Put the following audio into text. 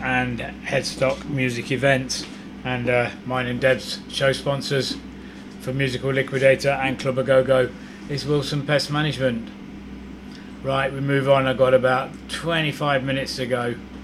and Headstock Music Events, and mine and Deb's show sponsors for Musical Liquidator and Club A Go Go is Wilson Pest Management. Right, we move on. I've got about 25 minutes to go.